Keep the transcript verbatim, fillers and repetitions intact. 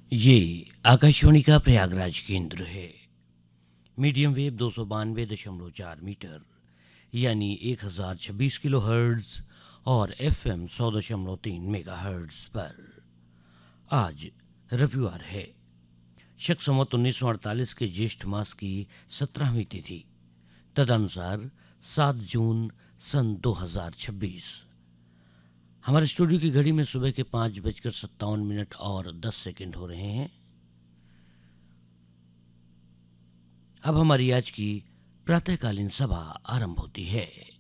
ये आकाशवाणी का प्रयागराज केंद्र है। मीडियम वेव दो सौ बानवे दशमलव चार मीटर यानी एक हजार छब्बीस किलो हर्ट्ज और एफ एम सौ दशमलव तीन मेगा हर्ट्ज पर आज रविवार है। शक संवत उन्नीस सौ अड़तालीस के ज्येष्ठ मास की सत्रहवीं तिथि तदनुसार सात जून सन दो हजार छब्बीस। हमारे स्टूडियो की घड़ी में सुबह के पाँच बजकर सत्तावन मिनट और दस सेकंड हो रहे हैं। अब हमारी आज की प्रातःकालीन सभा आरंभ होती है।